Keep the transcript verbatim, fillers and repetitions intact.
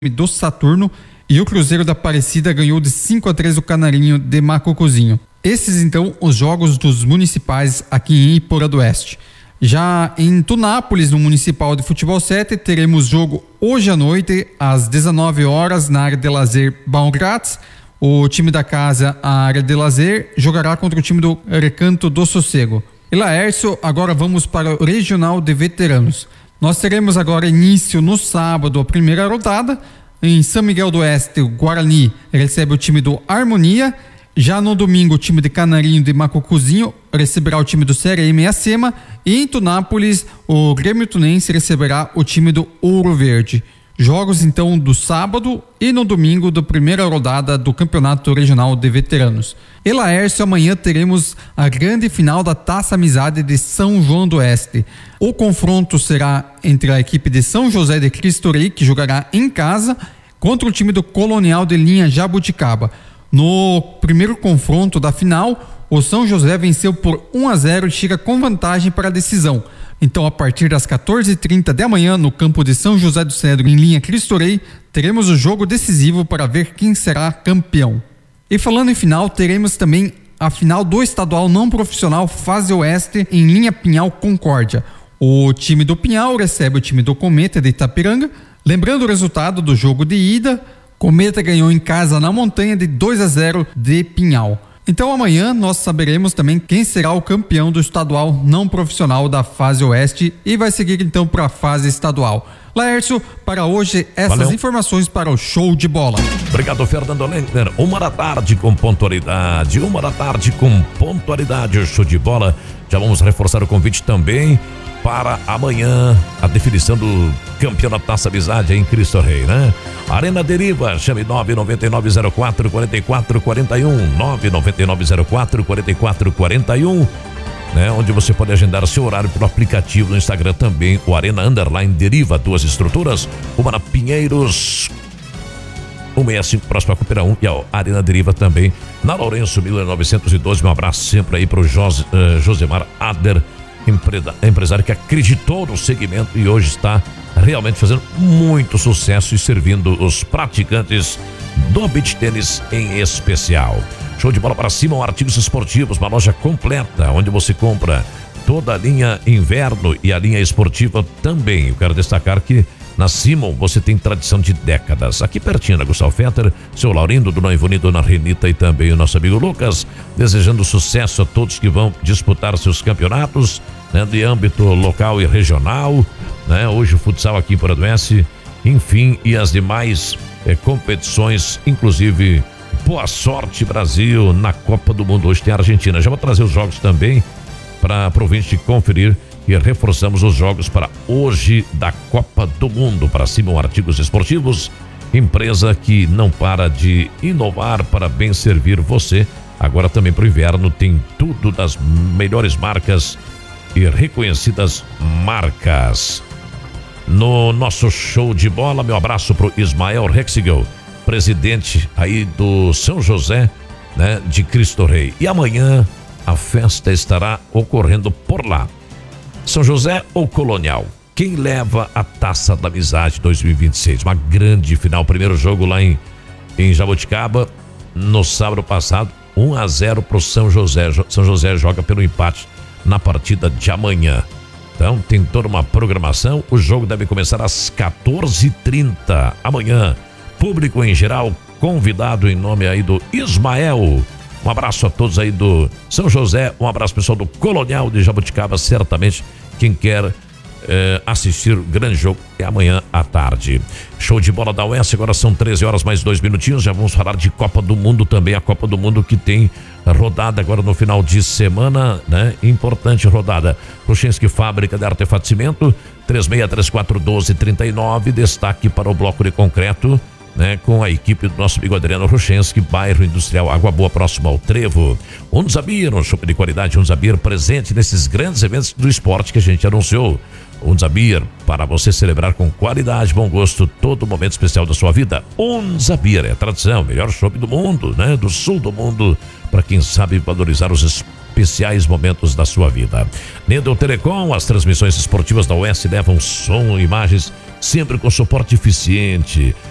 do Saturno e o Cruzeiro da Aparecida ganhou de cinco a três o Canarinho de Macocuzinho. Esses então os jogos dos municipais aqui em Iporã do Oeste. Já em Tunápolis, no Municipal de Futebol sete, teremos jogo hoje à noite às dezenove horas na área de lazer Baum Grátis. O time da casa, a área de lazer, jogará contra o time do Recanto do Sossego. E Laércio, agora vamos para o Regional de Veteranos. Nós teremos agora início no sábado a primeira rodada. Em São Miguel do Oeste, o Guarani recebe o time do Harmonia. Já no domingo, o time de Canarinho de Macocuzinho receberá o time do C R M Acema. E em Tunápolis, o Grêmio Tunense receberá o time do Ouro Verde. Jogos então do sábado e no domingo da primeira rodada do Campeonato Regional de Veteranos. E Laércio, amanhã teremos a grande final da Taça Amizade de São João do Oeste. O confronto será entre a equipe de São José de Cristo Rei, que jogará em casa, contra o time do Colonial de Linha Jabuticaba. No primeiro confronto da final, o São José venceu por um a zero e chega com vantagem para a decisão. Então, a partir das quatorze e trinta da manhã, no campo de São José do Cedro, em Linha Cristo Rei, teremos o jogo decisivo para ver quem será campeão. E falando em final, teremos também a final do estadual não profissional Fase Oeste em Linha Pinhal Concórdia. O time do Pinhal recebe o time do Cometa de Itapiranga. Lembrando o resultado do jogo de ida, Cometa ganhou em casa na Montanha de dois a zero de Pinhal. Então amanhã nós saberemos também quem será o campeão do estadual não profissional da Fase Oeste e vai seguir então para a fase estadual. Laércio, para hoje essas Valeu. informações para o show de bola. Obrigado, Fernando Lentner. Uma da tarde com pontualidade, uma da tarde com pontualidade, o show de bola. Já vamos reforçar o convite também para amanhã, a definição do campeão da Taça Amizade em Cristo Rei, né? Arena Deriva, chame nove nove nove zero quatro quatro quatro quatro um, nove nove nove zero quatro quatro quatro quatro um, né? Onde você pode agendar seu horário pelo aplicativo no Instagram também, o Arena Underline Deriva, duas estruturas, uma na Pinheiros cento e sessenta e cinco, próximo a Cupira um, e a Arena Deriva também na Lourenço mil novecentos e doze. Um abraço sempre aí pro Jose, uh, Josemar Ader, empresário que acreditou no segmento e hoje está realmente fazendo muito sucesso e servindo os praticantes do beach tênis em especial. Show de bola para cima, artigos esportivos, uma loja completa onde você compra toda a linha inverno e a linha esportiva também. Eu quero destacar que na Simon você tem tradição de décadas. Aqui pertinho na Gustavo Fetter, seu Laurindo, do Noivo Unido, Dona Renita e também o nosso amigo Lucas, desejando sucesso a todos que vão disputar seus campeonatos, né, de âmbito local e regional, né? Hoje o futsal aqui em Iporã do Oeste, enfim, e as demais eh, competições, inclusive boa sorte Brasil na Copa do Mundo. Hoje tem a Argentina. Já vou trazer os jogos também para o ouvinte conferir. E reforçamos os jogos para hoje da Copa do Mundo. Para Simon Artigos Esportivos, empresa que não para de inovar para bem servir você. Agora também para o inverno tem tudo das melhores marcas e reconhecidas marcas. No nosso show de bola, meu abraço para o Ismael Rexigel, presidente aí do São José, né, de Cristo Rei. E amanhã a festa estará ocorrendo por lá. São José ou Colonial? Quem leva a Taça da Amizade dois mil e vinte e seis? Uma grande final. Primeiro jogo lá em, em Jabuticaba, no sábado passado, um a zero para o São José. São José joga pelo empate na partida de amanhã. Então tem toda uma programação. O jogo deve começar às quatorze e trinta amanhã. Público em geral convidado em nome aí do Ismael. Um abraço a todos aí do São José, um abraço pessoal do Colonial de Jabuticaba, certamente quem quer eh, assistir o grande jogo é amanhã à tarde. Show de bola da Oeste, agora são treze horas mais dois minutinhos, já vamos falar de Copa do Mundo também, a Copa do Mundo que tem rodada agora no final de semana, né? Importante rodada. Ruchenski, fábrica de artefato de cimento, três seis três quatro um dois três nove, destaque para o bloco de concreto, né, com a equipe do nosso amigo Adriano Ruchenski, bairro industrial Água Boa, próximo ao Trevo. Unzabir, um shopping de qualidade Unzabir, presente nesses grandes eventos do esporte que a gente anunciou. Unzabir, para você celebrar com qualidade, bom gosto, todo momento especial da sua vida. Unzabir é a tradição, melhor shopping do mundo, né, do sul do mundo, para quem sabe valorizar os especiais momentos da sua vida. Nendel Telecom, as transmissões esportivas da Oeste levam som e imagens sempre com suporte eficiente.